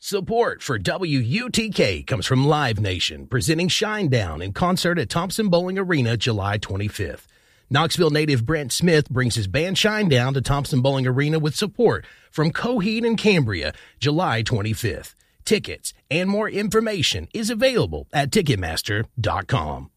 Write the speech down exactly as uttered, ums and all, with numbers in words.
Support for W U T K comes from Live Nation, presenting Shinedown in concert at Thompson Bowling Arena July twenty-fifth. Knoxville native Brent Smith brings his band Shinedown to Thompson Bowling Arena with support from Coheed and Cambria July twenty-fifth. Tickets and more information is available at Ticketmaster dot com.